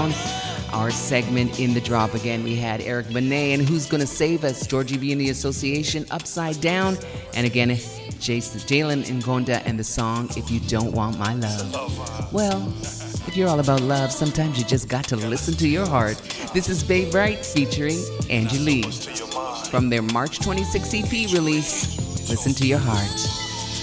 Down. Our segment in the drop again, we had Eric Benet and Who's Gonna Save Us, Georgie V and the Association, Upside Down, and again, Jalen Ngonda and the song If You Don't Want My Love. Well, if you're all about love, sometimes you just got to listen to your heart. This is Babe Right featuring Angie Lee from their March 26 EP release, Listen to Your Heart.